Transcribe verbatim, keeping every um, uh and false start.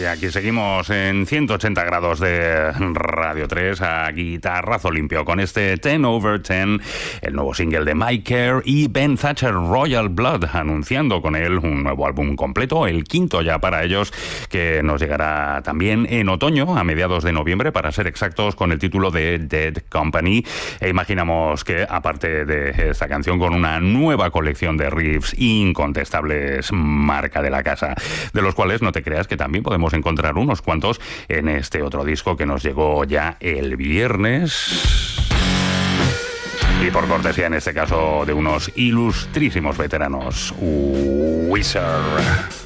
aquí seguimos en ciento ochenta grados de Radio tres a guitarrazo limpio con este ten over ten, el nuevo single de Mike Kerr y Ben Thatcher, Royal Blood, anunciando con él un nuevo álbum completo, el quinto ya para ellos, que nos llegará también en otoño, a mediados de noviembre, para ser exactos, con el título de Dead Company. E imaginamos que, aparte de esta canción, con una nueva colección de riffs incontestables, marca de la casa, de los cuales no te creas que también podemos encontrar unos cuantos en este otro disco que nos llegó ya el viernes. Y por cortesía, en este caso, de unos ilustrísimos veteranos, Wizard.